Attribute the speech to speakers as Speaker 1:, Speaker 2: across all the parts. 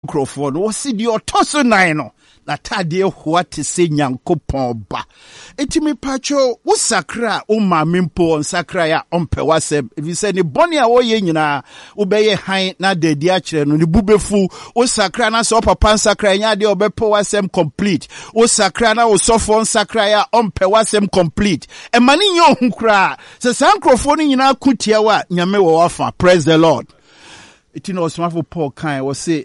Speaker 1: nkrofo no wosi di otoso nan no na tade hoa te se Nyankopɔn ba etimi pacho wo sakra o maame mpo on sakra ya ompe wasem if say ne bone a wo ye nyina wo beye han na dadi a kire no ne bubefu wo sakra na so papa sakra nya de obepo wasem complete wo sakra na wo sofo sakra ya ompe wasem complete e mani nye ohukra se sankrofo no nyina kutia wa nyame wo wafa. Praise the Lord. Itino osmafo Paul kan wo se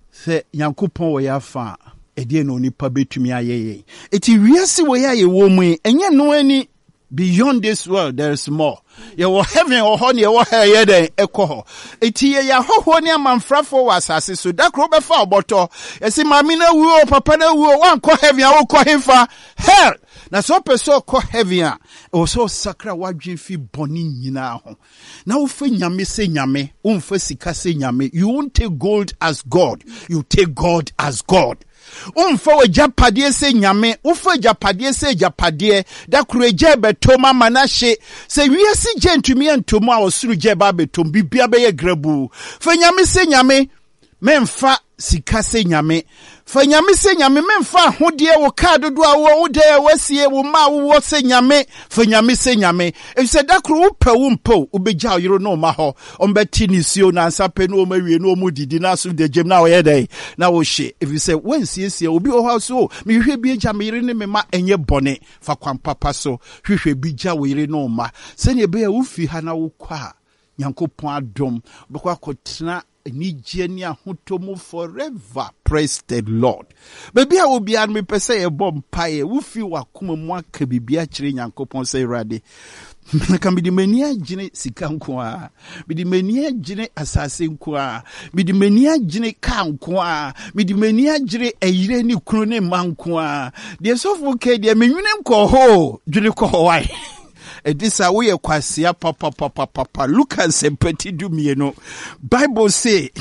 Speaker 1: Nyankopɔn wo ya fa edie no nipa betumi ayeye eti wiase wo ya ye wo mu enye no ani beyond this world there is more ye wo heaven or honey ye wo hell den ekoho eti ye ya hoho ni amanfrafo wasase so dakro be fa oboto esi mami na wuo papa na wuo wan ko heaven a wo ko hefa hell na so person ko heaven a o so sakra wadwen fi boni nyina ho na wo fa nyame se nyame wo mfa sika se nyame. You won't take gold as God, you take God as God. Umfa we japadie se nyame, ufa japadie se japadie, da kureje betoma manashe, se wiasi jentumi antomo a osuru jeba betom, bibia beye grebu. Fe nyame se nyame, memfa sika se nyame. Fe nyame se nyame, memfa hodie wo kado dua wo ude wesie wo ma wo se nyame. Fe nyame se nyame. If se da kuru upe umpo, ubeja yiro no maho, ombeti nisio na ansape no mewie no mudidi na su de jem na oyede na wo she. If you say when sie obi o house o me hwe bi eja me yire ne me ma enye bone fa kwan papa so hwe bi ja wo yire no ma se ne be wo fi ha na wo kwa Nyankopɔn adom bekwa kotena ni jeni ahotomo forever. Praise the Lord. Baby a obi an me pese e bom pae wo fi wakoma mu aka bibia kire Nyankopɔn se Awurade kan bi di mani agine sika nko a bi di mani agine asase nko a bi di mani agine ka nko a bi di mani agire eyire ni kunu ne manko a de sofo ke de menwune nko ho dwene ko wai edisa we kwasia papa Lucas empati dumieno Bible say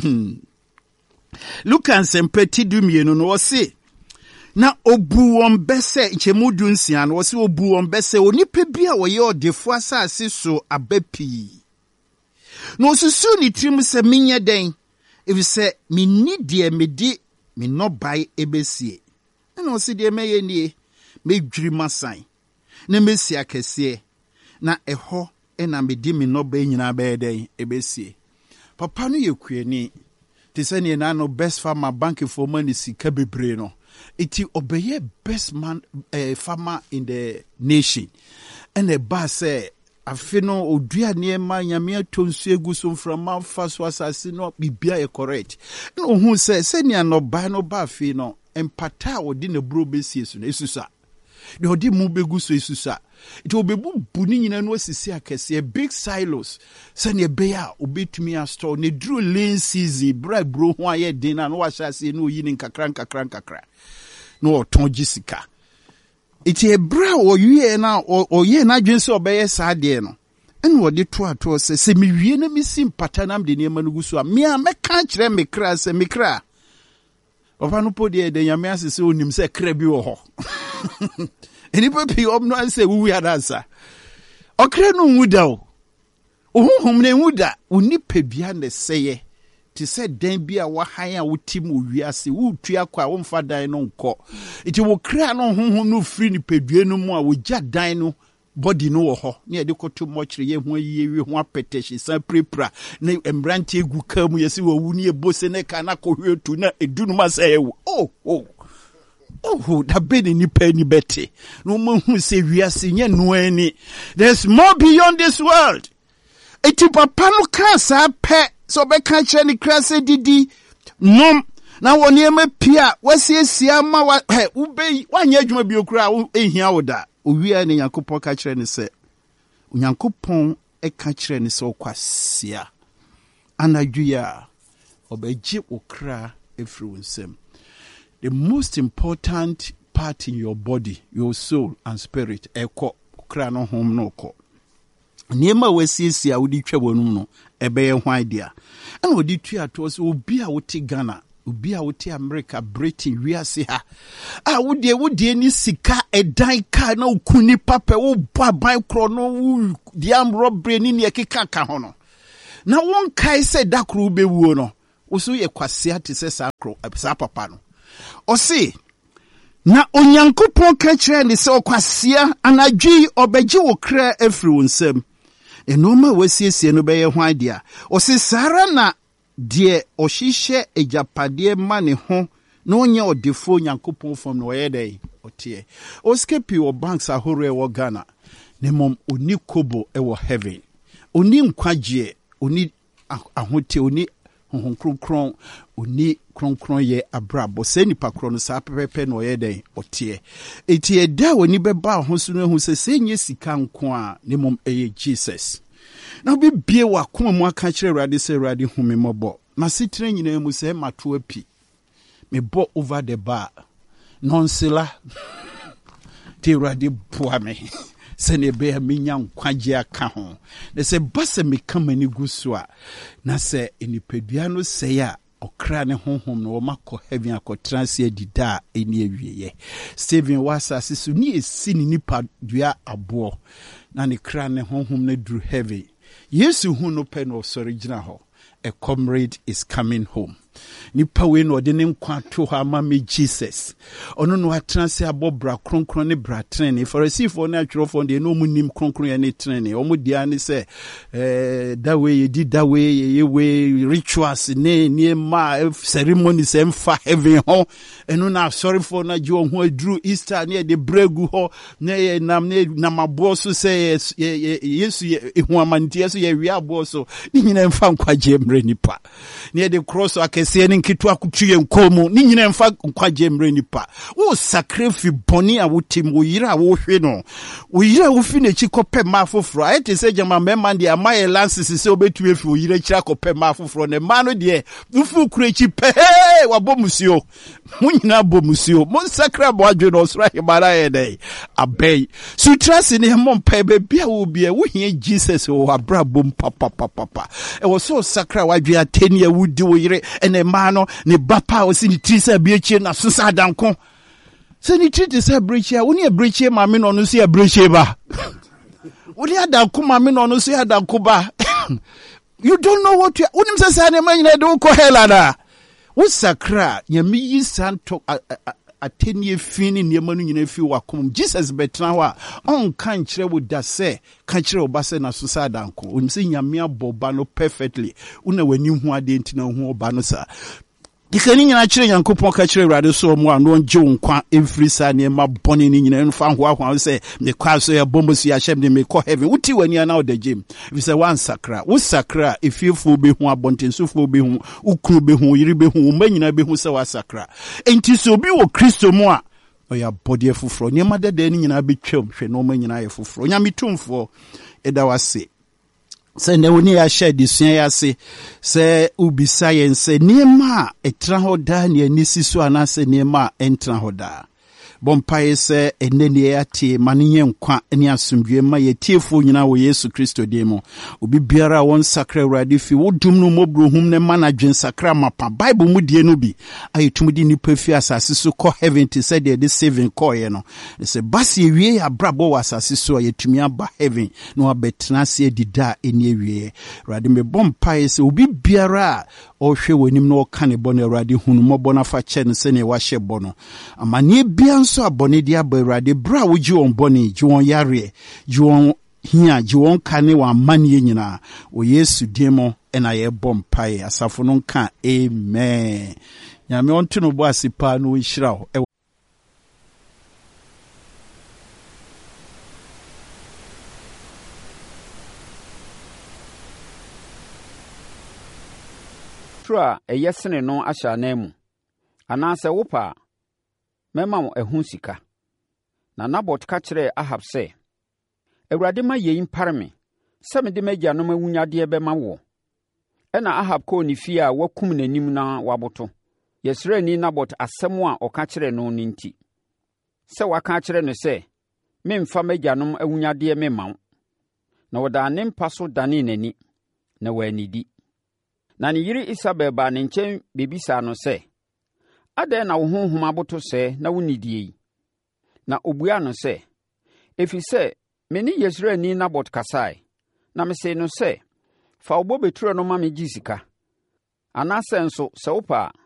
Speaker 1: Lucas empati dumieno no say na obu won bese nchemudu nsia no se obu won bese onipa bia wo ye odefo asase so abapi no susu ni trim se menye den if se me ni de medi me no bai ebesie na o se de meye nie me dwiri masan na mesi akese na eho na medi me no bai nyina ba den ebesie papa no ye kuani te se ne na no best farmer bank for money sika bebre no. Iti obeye best man farmer in the nation. And the boss say afino odua niema nyame atonsu egu so from faso asase no bibia e correct. No hu say ne no ba afi no empata odi na bro besie so na esusa. De odi mu begu so esusa. It will be buni nyina no asisi akese big silos. Se ne be a obetumi a store ne dru lane season bra bro ho aye din na no wahase no yi ni nkakra no tonji sika. Iti ebra oye na oye na dwense obeye saade no ene wode to ato se me wie na mi simpata nam de niema no guso a me a meka kire me kra se me kra ofa no podi de nyame asese onim se kra bi wo ho enipa pi omno anse wu ya dansa okra no nwuda o ohunhum ne nwuda onipa bia ne seye ti se den bia wa han a wotim owiase wo tua kwa wo mfa dan no nko iti wo kra no honhom no firi ni pedue no mu a wo gya dan no body no wo ho ne de koto mochire ye ho yiye ho apetehye san prepra ne embrante egu ka mu yesi wo wu ne ebose ne ka na kohwetu na edunu ma say oh da be ni pa ni bete no mo hu se wiase nye no ani. There's more beyond this world. Iti papa no ka sa pe so be ka kire ni krase didi nom na woni ema pia wasiesia ma wa ube wanya adwuma bi okura ehia woda owia ne Yakopon ka kire ni se Yakopon e ka kire ni se okwasia anadwia obeji okra efru nsem. The most important part in your body, your soul and spirit, eko okra no hom no ko niema wasiesia wodi twa wonum no ebe ye hwan dia ana wodi tua to so obi a wote Ghana obi a wote America Britain wiase ha wodi ni sika edan ka na okuni papa wo baban kro no di am robbery ni ekeka ka ho no na won kai se dakro bewuo no Usu ye kwasea te se sa papa no. Osi na onyankopon ka kire ne se okwasea anadwi obeji wo kra afiri wo nsam. Enoma wasiesie no beye hwan dia. Osi sara na de ohihye ejapade ma ne ho na onye odefo onyankopon fam no ye dai otie. Oskepi wo banks ahore wo Ghana. Ne mom oni kobo e wo heaven. Oni nkwaje, oni ahote, oni honhon oni kronkron ye abrabo se nipa kro no sa pepepe no ye den otie. Eti eda woni beba ho so no hu se nye sika nko a ne mom eye Jesus. Na bi bie wa koma mu aka kire Awurade se Awurade hu me mobo. Na sitire nyina mu se mato api. Me bo over the bar. Nonsela. Ti Awurade boa me. Se ne be minya nkwaje aka ho. Ne se base me kamani gusua. Na se enipedua no se ya okra ne honhom no makọ heaven akọtranse adida eni awieye. Steven wasa sisu ni esi ni nipa dua abo. Na ne kra ne honhom ne dru heaven. Yesu hu no pe no sorry gina ho. A comrade is coming home. Nipa we no de ne nkwa to ha ma me Jesus. Ono no atranse abobra kronkron ne bra trene. Pharisee na atwerofo de no mu nim kronkron ya ne trene. Omo dia ne se that way ye did that way ye way rituals ne ma ceremonies emfa heaven ho. Eno na sorry for na jo ho adru Easter ne de bregu ho ne nam ne namabo so se Yesu ehu amantie so ye wi abo so. Ni nyina emfa nkwaje mre nipa. Ne de cross akese ne nkitu akutue nkomu ni nyina mfa nkwaje mre nipa wo sacrifice boni a wotim wo yira wo hwe no wo yira wo fi na chi kope ma foforo ayete se jama mema de amaye lances se obetu efi wo yira kira kope ma foforo ne ma no de ufu kure chi pe wa bomusio mo nyina bomusio mo sakra bo adwe no sra himara ye dai abei sutrase ne mo mpa be bia wo bia wo hie Jesus wo abra bom papa e wo so sakra wadwe ateni awudi wo yire ene mano ne bapa o si ni trisa biechie na susa danko se ni trisa biechie woni abiechie ma me no no si abiechie ba woni adanko ma me no no si adanko ba you don't know what you woni msasa ne manyina de ko helada wo sakra nyame yi santo atenie fini ne manu nyina fi wakom Jesus betra ho a on kan kire wo da se kan kire wo ba se na susa danko woni se nyame aboba no perfectly una wani hu ade ntina hu oba no sa dikani nyina kire Nyankopon ka kire Awurade so mu ano nje nkwa every sa ne ma boni ni nyina nfa ho ahwa se me kwa so ya bombo su ya hyem ne me ko heaven wuti wani ana o da gym if say one sakra wo sakra ifiefu be hu abontensufu be hu ukru be hu yiri be hu manyina be hu se wa sakra enti so bi wo Kristo mu a oya body efufro ne ma dada ni nyina be twam hwe no manyina ye fufro nya mitumfo eda wase se ne woni ya share disua ya se ubi science niema etra hoda ne anisi so anase niema entra hoda bompae se enene ya tie manenye nkwa ne asomdwe ma ye tiefo nyina wo Yesu Kristo demo obi biara won sakra Awurade fi wodum no mobrohum ne manadwen sakra mapa Bible mu die no bi ayetumdi nipa fi asase so ko heaven te said the saving call ye no se basi ewie ya brabo wa asase so yetumi aba heaven no abetena se dida eni ewie Awurade me bompae se obi biara o hwe wonim no ka ne bɔ no Awurade hunu mɔbɔ na fa kyɛ no sɛ ne wahyɛ bɔ no amane bia so abɔne dia ba Awurade bra wo gi on bɔne gi on yare gi on hia gi on ka ne wa mane nyina o Yesu demo ɛna yɛ bɔ mpae asafo no nka amen nyame onto no bɔ asipa no nhyira ho
Speaker 2: a eyesene no ahya na mu anaasɛ wopa mema wo ɛho sika na Nabot ka kyerɛ Ahab sɛ Awurade ma yei mpare me sɛ mede m'agyanom awunyade bɛma wo ɛna Ahab kɔɔ ne fie a wakum n'anim na waboto Yesrani Nabot asɛm a ɔka kyerɛ no ne nti sɛ waka kyerɛ no sɛ memfa m'agyanom awunyade memma wo na wɔda ne mpa so dane n'ani na wanidi na ne yere Isabel ba ne nkyɛn bebisa no sɛ adɛn na wo honhom aboto sɛ na wonidie yi na obua no sɛ ɛfiri sɛ me ne Yesrani Nabot kasae na mese no sɛ fa wo bobeturo no ma me gye sika anaasɛ nso sɛ wopɛ a